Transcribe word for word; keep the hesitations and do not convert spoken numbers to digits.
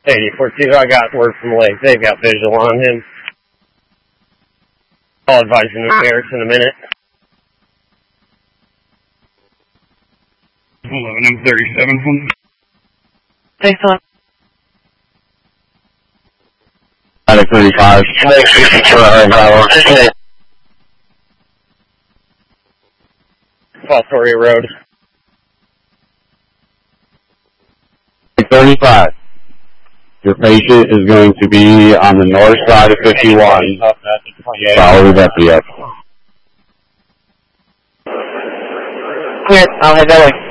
eighty-four two, I got word from Lake. They've got visual on him. I'll advise you to Harris in a minute. eleven M thirty-seven. Thanks a lot. Attic thirty-five. Fostoria Road. thirty-five. Your patient is going to be on the north side of fifty-one. Follow the deputy up. Here, I'll head that way.